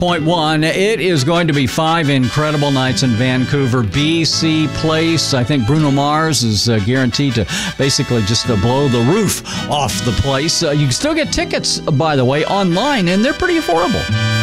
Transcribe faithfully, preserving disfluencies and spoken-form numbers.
Point one, it is going to be five incredible nights in Vancouver, B C Place. I think Bruno Mars is uh, guaranteed to basically just uh, blow the roof off the place. Uh, you can still get tickets, by the way, online, and they're pretty affordable.